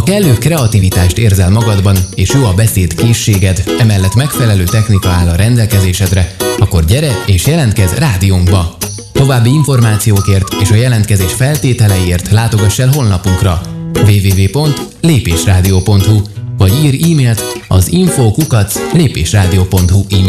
kellő kreativitást érzel magadban, és jó a beszéd készséged, emellett megfelelő technika áll a rendelkezésedre, akkor gyere és jelentkezz rádiónkba! További információkért és a jelentkezés feltételeiért látogass el honlapunkra www.lépésradio.hu vagy írj e-mailt az info@lépésradio.hu e-mail